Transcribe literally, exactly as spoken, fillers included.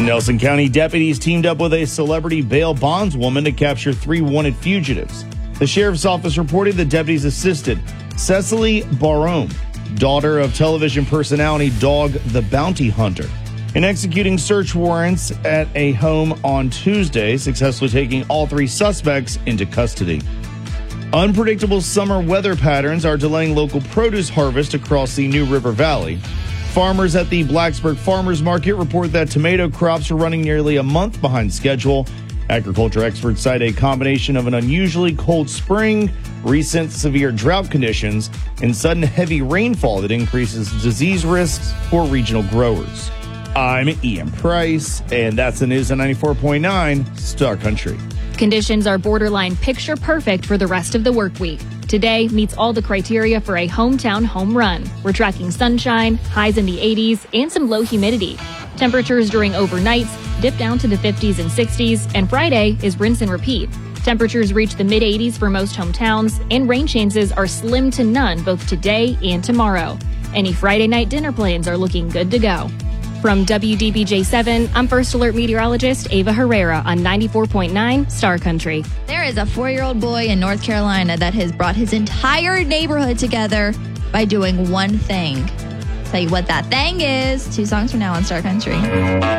Nelson County deputies teamed up with a celebrity bail bondswoman to capture three wanted fugitives. The sheriff's office reported the deputies assisted Cecily Barome, daughter of television personality Dog the Bounty Hunter, in executing search warrants at a home on Tuesday, successfully taking all three suspects into custody. Unpredictable summer weather patterns are delaying local produce harvest across the New River Valley. Farmers at the Blacksburg Farmers Market report that tomato crops are running nearly a month behind schedule. Agriculture experts cite a combination of an unusually cold spring, recent severe drought conditions, and sudden heavy rainfall that increases disease risks for regional growers. I'm Ian Price, and that's the news on ninety-four point nine Star Country. Conditions are borderline picture perfect for the rest of the work week. Today meets all the criteria for a hometown home run. We're tracking sunshine, highs in the eighties, and some low humidity. Temperatures during overnights dip down to the fifties and sixties, and Friday is rinse and repeat. Temperatures reach the mid-eighties for most hometowns, and rain chances are slim to none both today and tomorrow. Any Friday night dinner plans are looking good to go. From W D B J seven, I'm First Alert meteorologist Ava Herrera on ninety-four point nine Star Country. There is a four-year-old boy in North Carolina that has brought his entire neighborhood together by doing one thing. Tell you what that thing is. Two songs from now on Star Country.